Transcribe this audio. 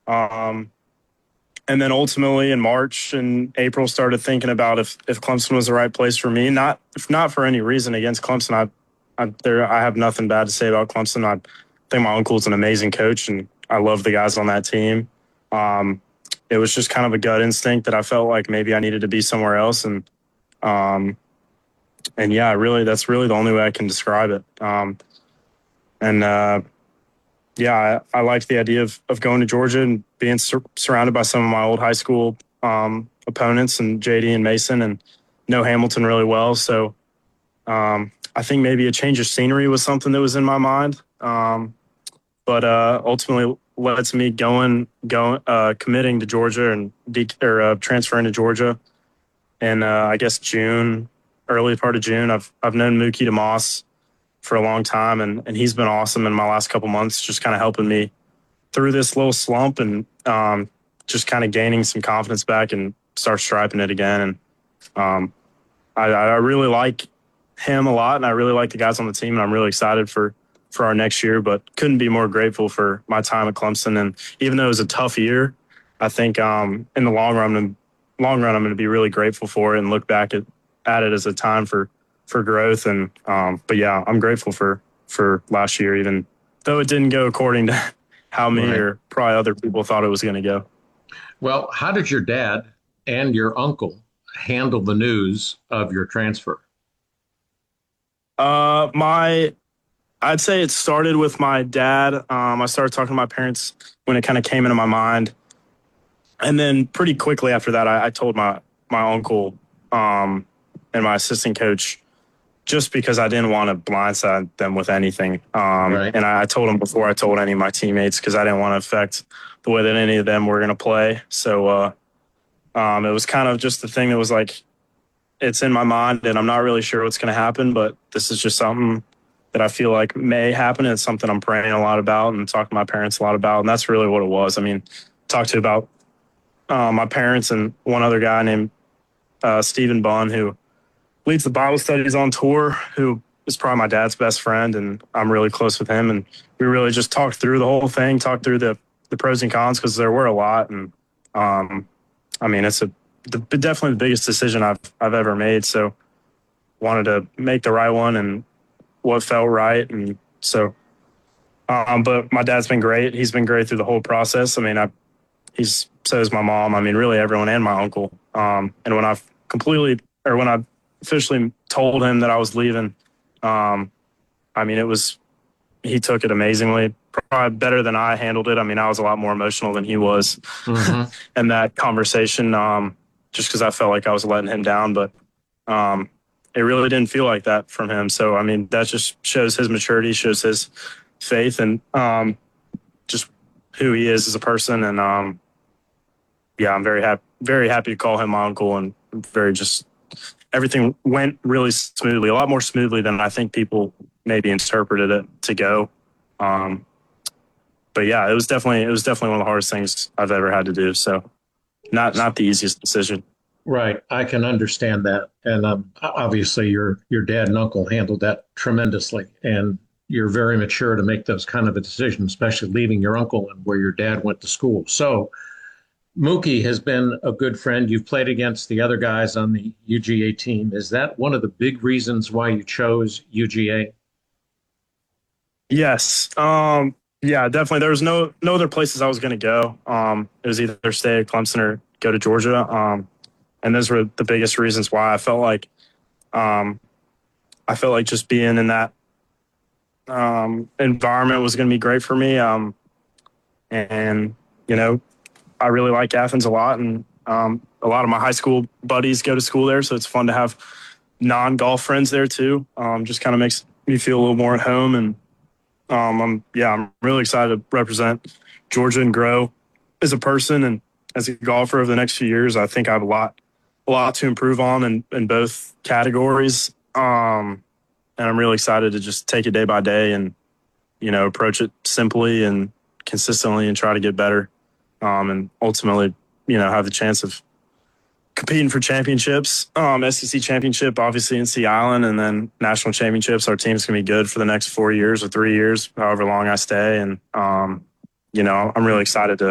Um, and then ultimately in March and April started thinking about if Clemson was the right place for me. Not if not for any reason against Clemson. I have nothing bad to say about Clemson. I think my uncle's an amazing coach, and I love the guys on that team. Um, it was just kind of a gut instinct that I felt like maybe I needed to be somewhere else, um, and yeah, really that's really the only way I can describe it. And yeah, I liked the idea of going to Georgia and being surrounded by some of my old high school opponents and JD and Mason, and know Hamilton really well. So I think maybe a change of scenery was something that was in my mind. But ultimately led to me committing to Georgia and transferring to Georgia. And I guess early part of June, I've known Mookie DeMoss for a long time, and he's been awesome in my last couple months, just kind of helping me through this little slump and just kind of gaining some confidence back and start striping it again. And I really like him a lot, and I really like the guys on the team, and I'm really excited for our next year, but couldn't be more grateful for my time at Clemson. And even though it was a tough year, I think in the long run, I'm going to be really grateful for it and look back at it as a time for growth. And but yeah, I'm grateful for last year, even though it didn't go according to how me Right. or probably other people thought it was going to go. Well, how did your dad and your uncle handle the news of your transfer? My I'd say it started with my dad. I started talking to my parents when it kind of came into my mind, and then pretty quickly after that, I told my uncle and my assistant coach, just because I didn't want to blindside them with anything. Right. And I told them before I told any of my teammates because I didn't want to affect the way that any of them were going to play. So it was kind of just the thing that was like, it's in my mind and I'm not really sure what's going to happen, but this is just something that I feel like may happen. It's something I'm praying a lot about and talking to my parents a lot about. And that's really what it was. I mean, talked to about my parents and one other guy named Stephen Bunn, who leads the Bible studies on tour, who is probably my dad's best friend. And I'm really close with him. And we really just talked through the whole thing, talked through the pros and cons because there were a lot. And I mean, definitely the biggest decision I've ever made. So wanted to make the right one and what felt right. And so, but my dad's been great. He's been great through the whole process. I mean, so is my mom. I mean, really everyone and my uncle. And when I officially told him that I was leaving, I mean, he took it amazingly, probably better than I handled it. I mean, I was a lot more emotional than he was Hmm. in that conversation, just because I felt like I was letting him down. But it really didn't feel like that from him. So, I mean, that just shows his maturity, shows his faith, and just who he is as a person. And yeah, I'm very happy to call him my uncle, and very just everything went really smoothly, a lot more smoothly than I think people maybe interpreted it to go. Um, but yeah, it was definitely one of the hardest things I've ever had to do. So not the easiest decision. Right. I can understand that. And obviously, your dad and uncle handled that tremendously. And you're very mature to make those kind of a decision, especially leaving your uncle and where your dad went to school. So, Mookie has been a good friend. You've played against the other guys on the UGA team. Is that one of the big reasons why you chose UGA? Yes. Yeah, definitely. There was no other places I was going to go. It was either stay at Clemson or go to Georgia. And those were the biggest reasons why um, I felt like just being in that environment was going to be great for me. And you know, I really like Athens a lot, and a lot of my high school buddies go to school there, so it's fun to have non-golf friends there too. Just kind of makes me feel a little more at home, and I'm really excited to represent Georgia and grow as a person and as a golfer over the next few years. I think I have a lot to improve on in both categories. And I'm really excited to just take it day by day and, approach it simply and consistently and try to get better. And ultimately, have the chance of competing for championships, SEC championship, obviously in Sea Island, and then national championships. Our team's going to be good for the next 4 years or 3 years, however long I stay. And, I'm really excited to